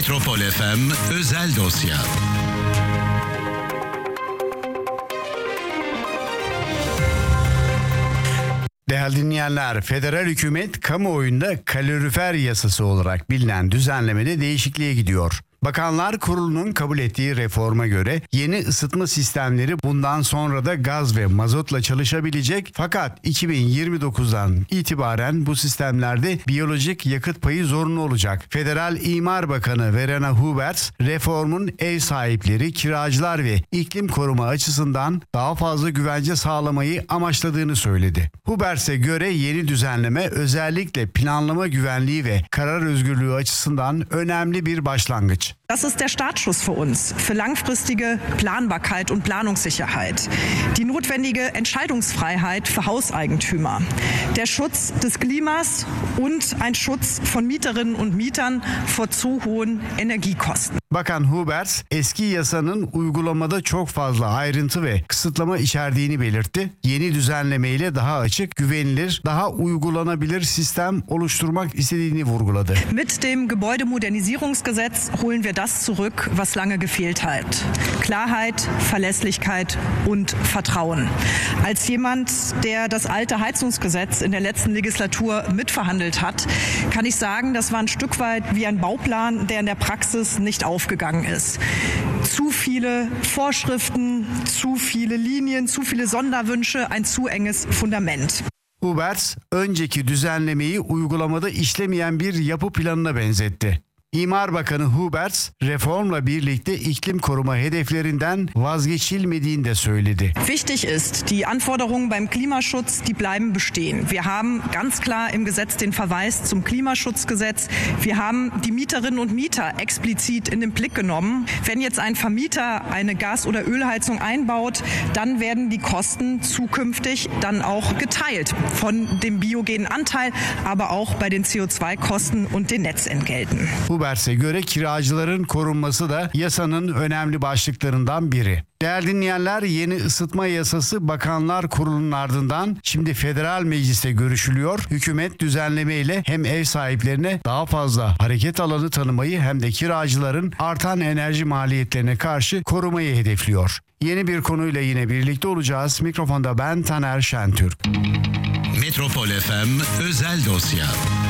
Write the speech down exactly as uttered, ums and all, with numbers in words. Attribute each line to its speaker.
Speaker 1: Metropol F M özel dosya.
Speaker 2: Değerli dinleyenler, federal hükümet kamuoyunda kalorifer yasası olarak bilinen düzenlemede değişikliğe gidiyor. Bakanlar Kurulu'nun kabul ettiği reforma göre yeni ısıtma sistemleri bundan sonra da gaz ve mazotla çalışabilecek, fakat iki bin yirmi dokuzdan itibaren bu sistemlerde biyolojik yakıt payı zorunlu olacak. Federal İmar Bakanı Verena Huberts, reformun ev sahipleri, kiracılar ve iklim koruma açısından daha fazla güvence sağlamayı amaçladığını söyledi. Huberts'e göre yeni düzenleme özellikle planlama güvenliği ve karar özgürlüğü açısından önemli bir başlangıç.
Speaker 3: Das ist der Startschuss für uns, für langfristige Planbarkeit und Planungssicherheit. Die notwendige Entscheidungsfreiheit für Hauseigentümer. Der Schutz des Klimas und ein Schutz von Mieterinnen und Mietern vor zu hohen Energiekosten.
Speaker 2: Bakan Huberts, eski yasanın uygulamada çok fazla ayrıntı ve kısıtlama içerdiğini belirtti. Yeni düzenlemeyle daha açık, güvenilir, daha uygulanabilir sistem oluşturmak istediğini vurguladı.
Speaker 3: Mit dem Gebäudemodernisierungsgesetz holen wir das zurück, was lange gefehlt hat. Klarheit, Verlässlichkeit und Vertrauen. Als jemand, der das alte Heizungsgesetz in der letzten Legislatur mitverhandelt hat, kann ich sagen, das war ein Stück weit wie ein Bauplan, der in der Praxis nicht aufgegangen ist. Zu viele Vorschriften, zu viele Linien, zu viele Sonderwünsche, ein zu enges Fundament.
Speaker 2: Huberts, önceki düzenlemeyi uygulamada işlemeyen bir yapı planına benzetti. İmar Bakanı Huberts, reformla birlikte iklim koruma hedeflerinden vazgeçilmediğini de söyledi.
Speaker 3: Wichtig ist, die Anforderungen beim Klimaschutz, die bleiben bestehen. Wir haben ganz klar im Gesetz den Verweis zum Klimaschutzgesetz. Wir haben die Mieterinnen und Mieter explizit in den Blick genommen. Wenn jetzt ein Vermieter eine Gas- oder Ölheizung einbaut, dann werden die Kosten zukünftig dann auch geteilt von dem biogenen Anteil, aber auch bei den C O zwei Kosten und den Netzentgelten.
Speaker 2: Huberts'e göre kiracıların korunması da yasanın önemli başlıklarından biri. Değerli dinleyenler, yeni ısıtma yasası Bakanlar Kurulu'nun ardından şimdi Federal Meclis'te görüşülüyor. Hükümet düzenlemeyle hem ev sahiplerine daha fazla hareket alanı tanımayı hem de kiracıların artan enerji maliyetlerine karşı korumayı hedefliyor. Yeni bir konuyla yine birlikte olacağız. Mikrofonda ben Taner Şentürk.
Speaker 1: Metropol F M özel dosya.